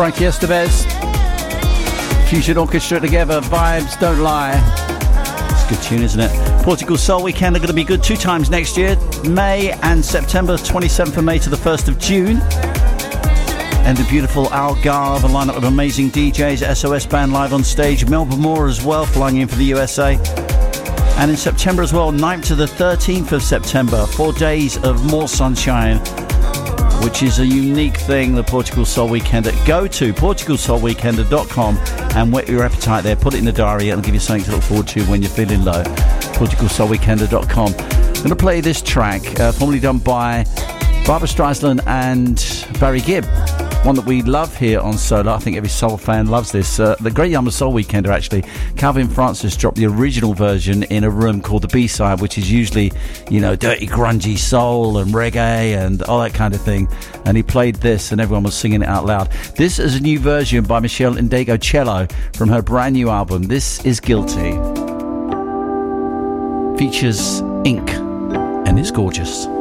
Frankie Estevez. Fusion Orchestra together, Vibes Don't Lie. It's a good tune, isn't it? Portugal Soul Weekend are going to be good 2 times next year. May and September, 27th of May to the 1st of June. And the beautiful Algarve, a lineup of amazing DJs, SOS Band live on stage. Melba Moore as well, flying in for the USA. And in September as well, 9th to the 13th of September, 4 days of more sunshine, which is a unique thing, the Portugal Soul Weekend. Go to portugalsoulweekender.com and whet your appetite there. Put it in the diary. It'll give you something to look forward to when you're feeling low. portugalsoulweekender.com. I'm going to play this track, formerly done by Barbara Streisand and Barry Gibb. One that we love here on Solar. I think every soul fan loves this. The Great Yama Soul Weekender, actually. Calvin Francis dropped the original version in a room called the B-side, which is usually, dirty, grungy soul and reggae and all that kind of thing. And he played this and everyone was singing it out loud. This is a new version by Michelle Indegocello from her brand new album. This is Guilty. Features Ink and it's gorgeous.